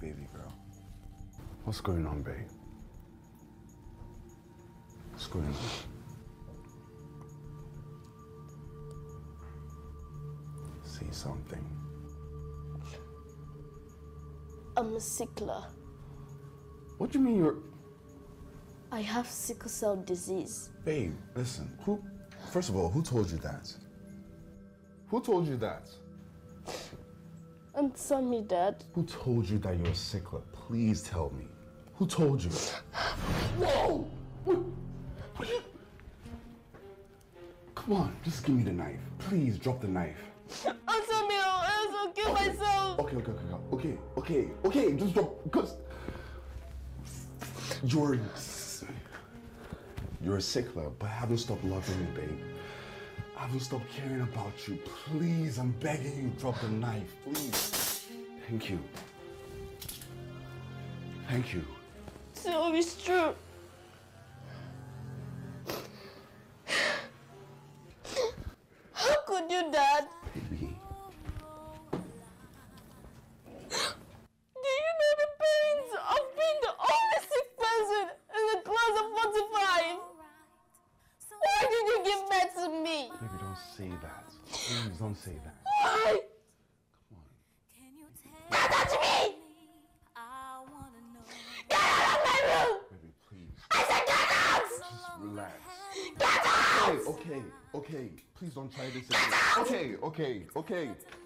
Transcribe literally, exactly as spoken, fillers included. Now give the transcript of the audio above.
baby girl. What's going on, babe? What's going on? Say something. I'm a sickler. What do you mean you're... I have sickle cell disease. Babe, listen. Who... First of all, who told you that? Who told you that? Answer me, Dad. Who told you that you're a sickler? Please tell me. Who told you? Whoa! What? What are you... Come on, just give me the knife. Please drop the knife. Answer me or else I'll kill okay. myself. Okay, okay, okay, okay, okay, okay, just drop, because you're, you're a sickler, but I haven't stopped loving you, babe. I haven't stopped caring about you. Please, I'm begging you, drop the knife, please. Thank you. Thank you. So it's true. How could you, Dad? Baby. Do you know the pains of being the only sick person in the class of forty-five? Why did you give birth to me? Baby, don't say that. Please don't say that. Why? Come on. Don't touch me! Get out of my room! Baby, please. I said get out! Just relax. Get out! Okay, okay, okay. Please don't try this again. Okay, okay, okay.